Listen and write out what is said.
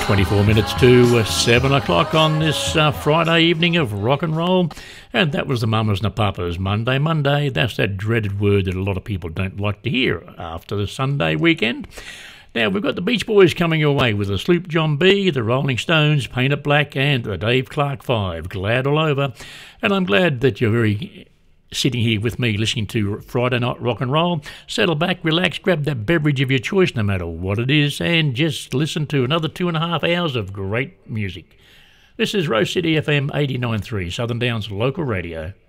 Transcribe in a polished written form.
24 minutes to 7 o'clock on this Friday evening of rock and roll. And that was the Mamas and the Papas. Monday. That's that dreaded word that a lot of people don't like to hear after the Sunday weekend. Now, we've got the Beach Boys coming your way with the Sloop John B., the Rolling Stones, Paint It Black, and the Dave Clark 5. Glad all over. And I'm glad that you're sitting here with me listening to Friday Night Rock and Roll. Settle back, relax, grab that beverage of your choice no matter what it is, and just listen to another 2.5 hours of great music. This is Rose City FM 89.3, Southern Downs local radio.